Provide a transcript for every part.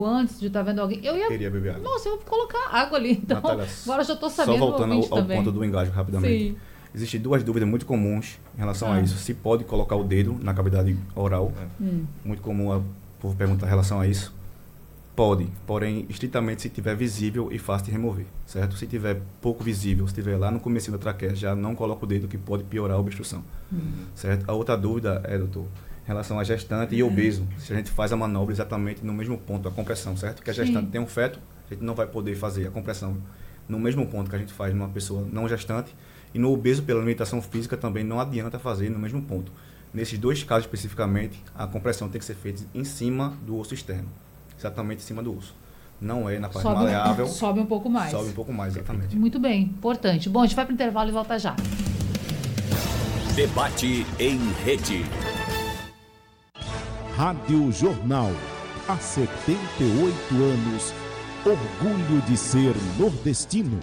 antes de estar vendo alguém, eu ia... Queria beber água. Nossa, eu vou colocar água ali. Então, Natália, agora eu já estou sabendo. só voltando ao também. ponto do engasgo rapidamente. Sim. Existem duas dúvidas muito comuns em relação a isso. Se pode colocar o dedo na cavidade oral. Muito comum o povo perguntar em relação a isso. Pode, porém, estritamente se tiver visível e fácil de remover, certo? Se tiver pouco visível, se tiver lá no começo da traqueia, já não coloca o dedo, que pode piorar a obstrução, certo? A outra dúvida é, doutor, em relação a gestante e obeso, se a gente faz a manobra exatamente no mesmo ponto, a compressão, certo? Porque a gestante tem um feto, a gente não vai poder fazer a compressão no mesmo ponto que a gente faz numa pessoa não gestante, e no obeso, pela limitação física, também não adianta fazer no mesmo ponto. Nesses dois casos especificamente, a compressão tem que ser feita em cima do osso externo. Exatamente em cima do osso. Não é na parte maleável. Sobe um pouco mais. Sobe um pouco mais, exatamente. Muito bem, importante. Bom, a gente vai para o intervalo e volta já. Debate em rede. Rádio Jornal. Há 78 anos. Orgulho de ser nordestino.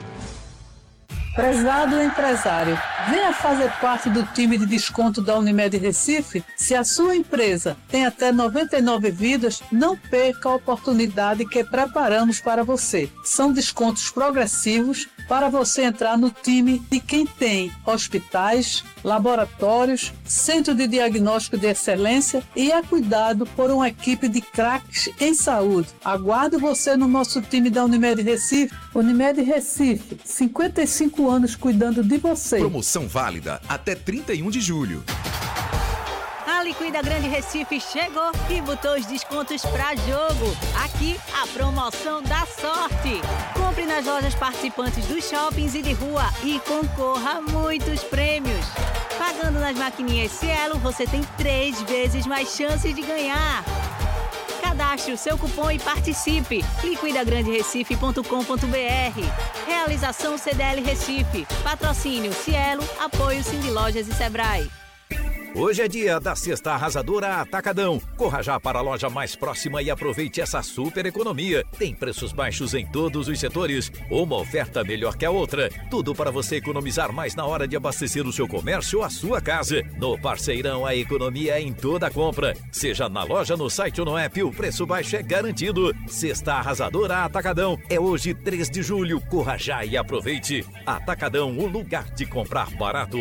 Prezado empresário, venha fazer parte do time de desconto da Unimed Recife. Se a sua empresa tem até 99 vidas, não perca a oportunidade que preparamos para você. São descontos progressivos para você entrar no time de quem tem hospitais, laboratórios, centro de diagnóstico de excelência e é cuidado por uma equipe de craques em saúde. Aguardo você no nosso time da Unimed Recife. Unimed Recife, 55 anos cuidando de você. Promoção válida até 31 de julho. A Liquida Grande Recife chegou e botou os descontos pra jogo. Aqui, a promoção da sorte. Compre nas lojas participantes dos shoppings e de rua e concorra a muitos prêmios. Pagando nas maquininhas Cielo, você tem 3 vezes mais chances de ganhar. Cadastre o seu cupom e participe. liquidagranderecife.com.br. Realização CDL Recife. Patrocínio Cielo. Apoio Cindy Lojas e Sebrae. Hoje é dia da Cesta Arrasadora Atacadão. Corra já para a loja mais próxima e aproveite essa super economia. Tem preços baixos em todos os setores, uma oferta melhor que a outra. Tudo para você economizar mais na hora de abastecer o seu comércio ou a sua casa. No Parceirão, a economia é em toda a compra. Seja na loja, no site ou no app, o preço baixo é garantido. Cesta Arrasadora Atacadão. É hoje, 3 de julho. Corra já e aproveite. Atacadão, o lugar de comprar barato.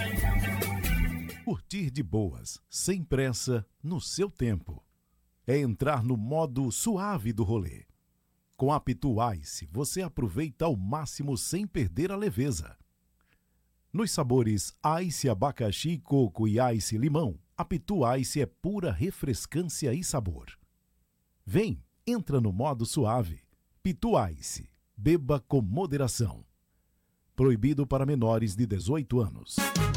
Curtir de boas, sem pressa, no seu tempo. É entrar no modo suave do rolê. Com a Pitu Ice, você aproveita ao máximo sem perder a leveza. Nos sabores Ice abacaxi, coco e Ice limão, a Pitu Ice é pura refrescância e sabor. Vem, entra no modo suave. Pitu Ice, beba com moderação. Proibido para menores de 18 anos.